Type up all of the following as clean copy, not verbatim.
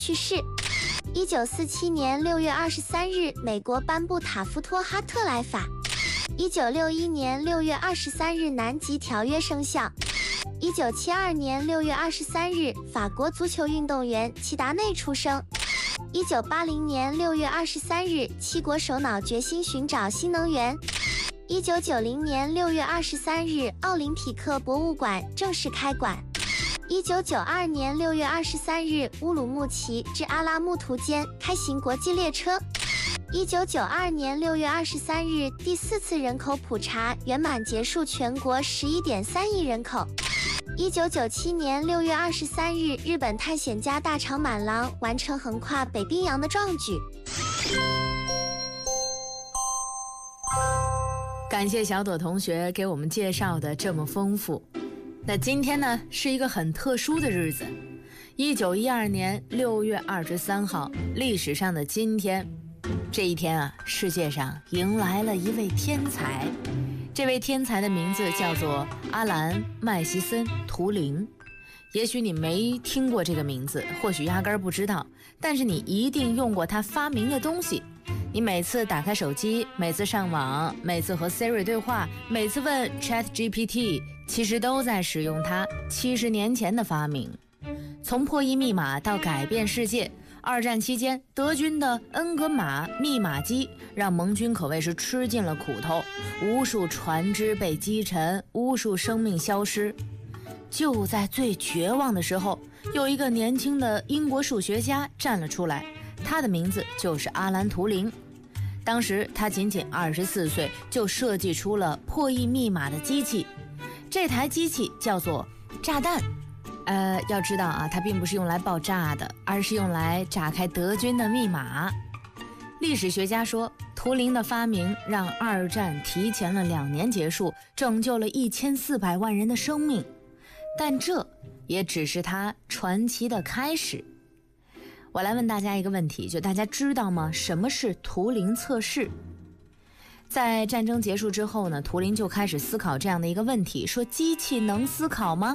去世。1947年6月23日，美国颁布塔夫托哈特莱法。1961年6月23日，南极条约生效。1972年6月23日，法国足球运动员齐达内出生。1980年6月23日，七国首脑决心寻找新能源。1990年6月23日，奥林匹克博物馆正式开馆。1992年6月23日，乌鲁木齐至阿拉木图间开行国际列车。1992年6月23日，第4次人口普查圆满结束，全国11.3亿人口。1997年6月23日，日本探险家大长满郎完成横跨北冰洋的壮举。 感谢小朵同学给我们介绍的这么丰富。那今天呢，是一个很特殊的日子，1912年6月23号，历史上的今天。这一天啊，世界上迎来了一位天才，这位天才的名字叫做阿兰·麦西森·图灵。也许你没听过这个名字，或许压根儿不知道，但是你一定用过他发明的东西。你每次打开手机，每次上网，每次和 Siri 对话，每次问 ChatGPT， 其实都在使用它70年前的发明。从破译密码到改变世界，二战期间德军的恩格玛密码机让盟军可谓是吃尽了苦头，无数船只被击沉，无数生命消失。就在最绝望的时候，有一个年轻的英国数学家站了出来，他的名字就是阿兰·图灵。当时他仅仅24岁，就设计出了破译密码的机器。这台机器叫做炸弹。要知道啊，它并不是用来爆炸的，而是用来炸开德军的密码。历史学家说，图灵的发明让二战提前了2年结束，拯救了1400万人的生命。但这也只是他传奇的开始。我来问大家一个问题，就大家知道吗？什么是图灵测试？在战争结束之后呢，图灵就开始思考这样的一个问题，说机器能思考吗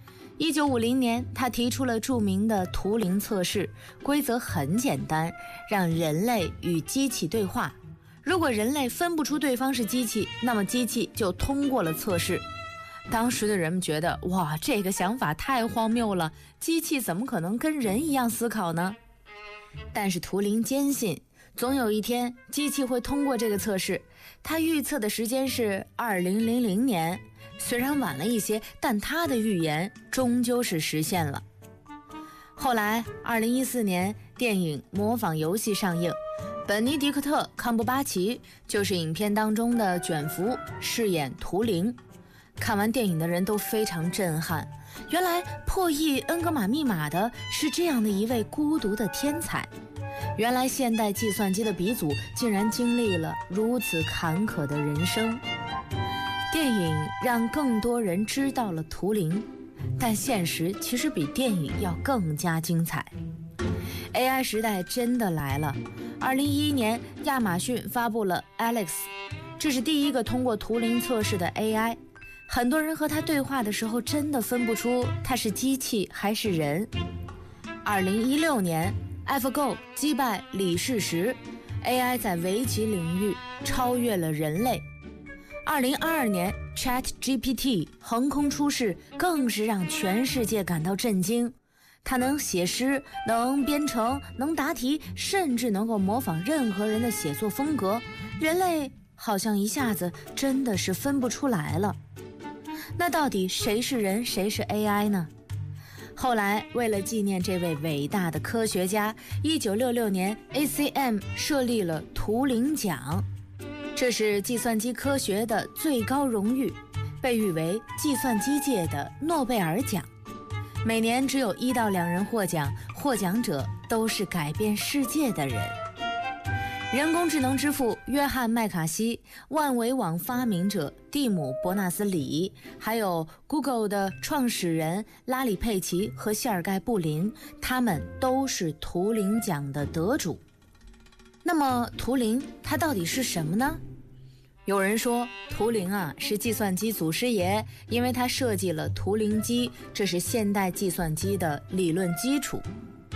？1950年，他提出了著名的图灵测试，规则很简单，让人类与机器对话。如果人类分不出对方是机器，那么机器就通过了测试。当时的人们觉得，哇，这个想法太荒谬了，机器怎么可能跟人一样思考呢？但是图灵坚信，总有一天机器会通过这个测试。他预测的时间是2000年，虽然晚了一些，但他的预言终究是实现了。后来2014年，电影《模仿游戏》上映，本尼迪克特·康伯巴奇就是影片当中的卷福，饰演图灵。看完电影的人都非常震撼，原来破译恩格玛密码的是这样的一位孤独的天才。原来现代计算机的鼻祖竟然经历了如此坎坷的人生。电影让更多人知道了图灵，但现实其实比电影要更加精彩。AI 时代真的来了。2011年，亚马逊发布了 Alex， 这是第一个通过图灵测试的 AI。很多人和他对话的时候，真的分不出他是机器还是人。2016年，AlphaGo 击败李世石 ，AI 在围棋领域超越了人类。2022年 ChatGPT 横空出世，更是让全世界感到震惊。它能写诗，能编程，能答题，甚至能够模仿任何人的写作风格。人类好像一下子真的是分不出来了。那到底谁是人，谁是 AI 呢？后来为了纪念这位伟大的科学家，1966年 ACM 设立了图灵奖，这是计算机科学的最高荣誉，被誉为计算机界的诺贝尔奖。每年只有1到2人获奖，获奖者都是改变世界的人。人工智能之父约翰·麦卡锡、万维网发明者蒂姆·伯纳斯李，还有 Google 的创始人拉里·佩奇和谢尔盖·布林，他们都是图灵奖的得主。那么图灵它到底是什么呢？有人说图灵是计算机祖师爷，因为他设计了图灵机，这是现代计算机的理论基础。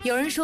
有人说